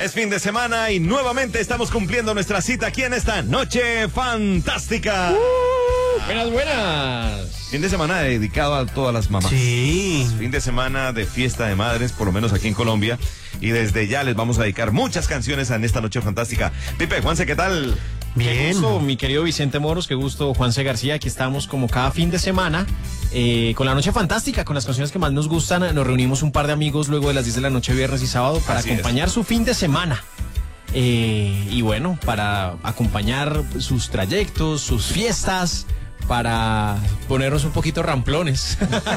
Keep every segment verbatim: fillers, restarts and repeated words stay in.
Es fin de semana y nuevamente estamos cumpliendo nuestra cita aquí en esta Noche Fantástica. Uh, buenas, buenas. Fin de semana dedicado a todas las mamás. Sí. Fin de semana de fiesta de madres, por lo menos aquí en Colombia. Y desde ya les vamos a dedicar muchas canciones en esta Noche Fantástica. Pipe, Juanse, ¿qué tal? Bien. Bien. Qué gusto, mi querido Vicente Moros, qué gusto, Juanse García. Aquí estamos como cada fin de semana eh, con la Noche Fantástica, con las canciones que más nos gustan. Nos reunimos un par de amigos luego de las diez de la noche, viernes y sábado, para Así acompañar es. su fin de semana. Eh, y bueno, para acompañar sus trayectos, sus fiestas, para ponernos un poquito ramplones.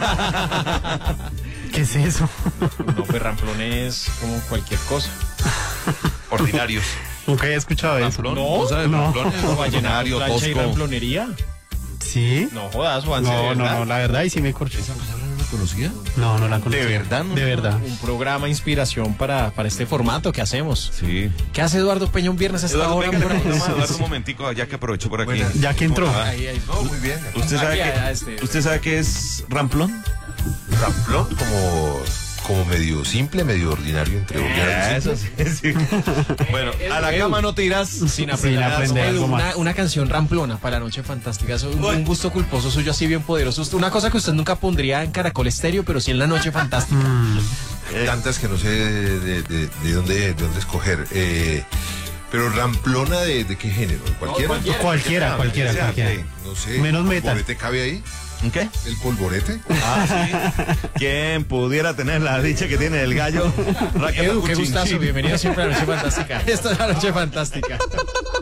¿Qué es eso? No, pues ramplones como cualquier cosa. Ordinarios. Nunca he escuchado eso. Ramplón, No, ¿no sabes? no. Ramplón es ¿No ordinario, plancha y tosco. ramplonería? ¿Sí? No jodas, Juanse, No, ¿de no, verdad? no, la verdad, y sí me corché. ¿Esa palabra no la conocía? No, no la conozco. ¿De verdad? no? De verdad. Un programa inspiración para, para este formato que hacemos. Sí. ¿Qué hace Eduardo Peña un viernes a esta Eduardo, hora? venga, le hombre? preguntamos a Eduardo un momentico, ya que aprovechó por aquí. Buenas. Ya que entró. Ah, Ahí, ahí. No, muy bien. ¿Usted sabe, Aquí, qué, a este. ¿Usted sabe qué es ramplón? Ramplón como, como medio simple, medio ordinario, entre ordinario y Eso simple. sí, sí. Bueno, a la cama no te irás Sin aprender, aprender Edu, algo una, más. una canción ramplona para la Noche Fantástica. Eso es un, Bueno. un gusto culposo suyo así bien poderoso. Usted- Una cosa que usted nunca pondría en Caracol Estéreo, pero sí en la Noche Fantástica. Mm, Eh, Tantas que no sé de, de, de- de dónde, de dónde escoger. Eh, pero ramplona de, de qué género, ¿cualquiera? cualquiera. cualquiera, cualquiera, sea, cualquiera. No sé. Menos metal. ¿Polvorete cabe ahí? ¿Qué? ¿El polvorete? Ah, sí. ¿Quién pudiera tener la dicha que tiene el gallo? Edu, qué Raquel gustazo. Bienvenido siempre a la Noche Fantástica. Esto es la Noche Fantástica.